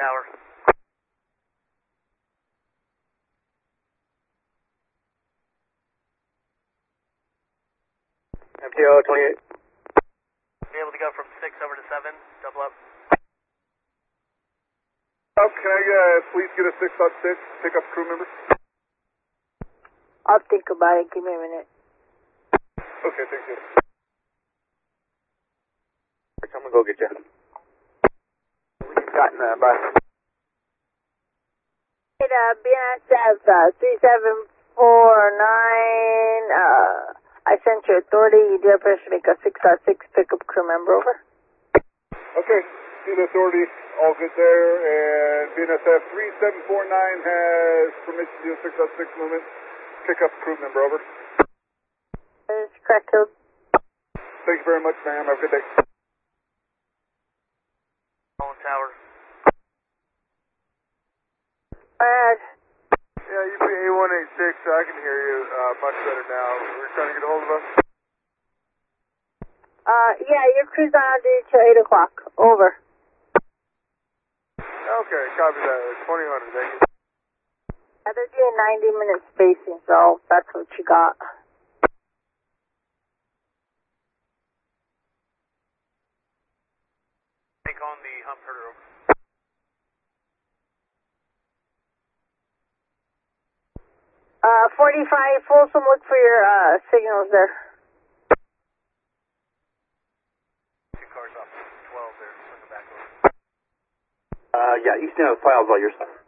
tower. MTO 28. Be able to go from 6 over to 7, double up. Can I please get a 6.6, pick up crew member? I'll think about it, give me a minute. Okay, thank you. I'm gonna go get you. We've gotten the bus. BNSF 3749, I sent you authority, you do have permission to make a 6.6 pickup crew member, over. Okay, see the authority, all good there, and BNSF 3749 has permission to do a 6.6 movement, pick up crew member, over. That is correct, Code. Thank you very much, ma'am, have a good day. Calling tower. Yeah, UP A186, I can hear you much better now. We're trying to get a hold of us. Yeah, your crew's on duty till 8 o'clock, over. Okay, copy that, 2000, thank you. Yeah, they're doing 90-minute spacing, so that's what you got. Take on the hump herder, over. Uh, 45, Folsom, look for your, signals there. 2 cars off 12 there, looking back over. Yeah, Easton files all yours.